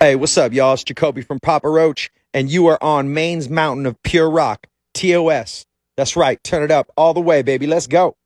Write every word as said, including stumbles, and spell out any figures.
Hey, what's up, y'all? It's Jacoby from Papa Roach, and you are on Maine's Mountain of Pure Rock, T O S. That's right, turn it up all the way, baby. Let's go.